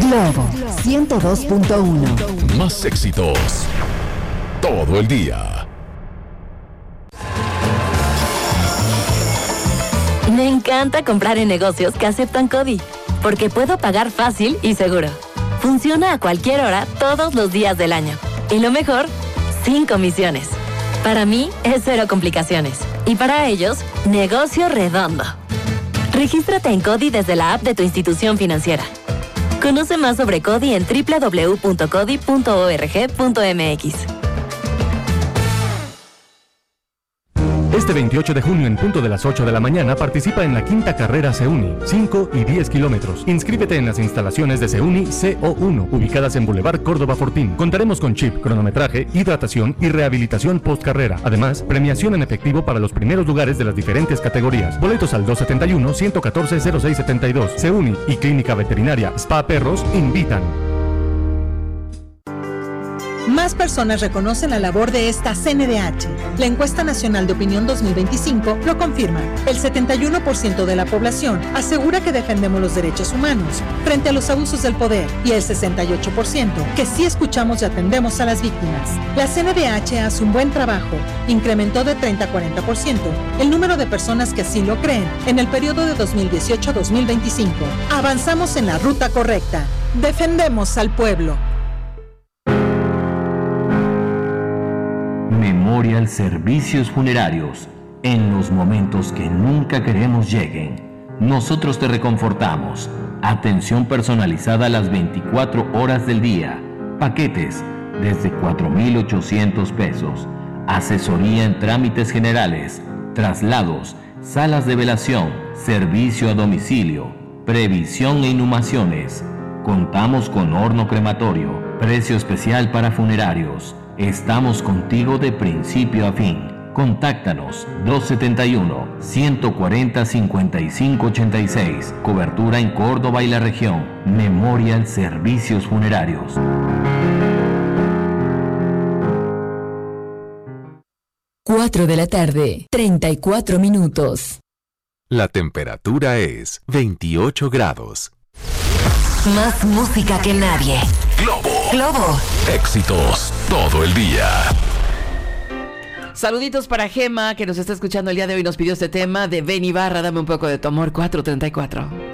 Globo 102.1. Más éxitos todo el día. Me encanta comprar en negocios que aceptan CODI, porque puedo pagar fácil y seguro. Funciona a cualquier hora, todos los días del año. Y lo mejor, sin comisiones. Para mí, es cero complicaciones. Y para ellos, negocio redondo. Regístrate en CODI desde la app de tu institución financiera. Conoce más sobre CODI en www.codi.org.mx. Este 28 de junio en punto de las 8 de la mañana participa en la quinta carrera CEUNI, 5 y 10 kilómetros. Inscríbete en las instalaciones de CEUNI CO1, ubicadas en Boulevard Córdoba Fortín. Contaremos con chip, cronometraje, hidratación y rehabilitación post-carrera. Además, premiación en efectivo para los primeros lugares de las diferentes categorías. Boletos al 271-114-0672. CEUNI y Clínica Veterinaria Spa Perros invitan. Más personas reconocen la labor de esta CNDH. La encuesta nacional de opinión 2025 lo confirma. El 71% de la población asegura que defendemos los derechos humanos frente a los abusos del poder y el 68% que sí escuchamos y atendemos a las víctimas. La CNDH hace un buen trabajo. Incrementó de 30 a 40% el número de personas que así lo creen en el periodo de 2018 a 2025. Avanzamos en la ruta correcta. Defendemos al pueblo. Memorial Servicios Funerarios. En los momentos que nunca queremos lleguen, nosotros te reconfortamos. Atención personalizada a las 24 horas del día. Paquetes desde 4,800 pesos. Asesoría en trámites generales, traslados, salas de velación, servicio a domicilio, previsión e inhumaciones. Contamos con horno crematorio, precio especial para funerarios. Estamos contigo de principio a fin. Contáctanos 271-140-5586. Cobertura en Córdoba y la región. Memorial Servicios Funerarios. Cuatro de la tarde, 34 minutos. La temperatura es 28 grados. Más música que nadie. Globo. Éxitos todo el día. Saluditos para Gema, que nos está escuchando el día de hoy. Nos pidió este tema de Ben Ibarra, Dame un poco de tu amor, 434.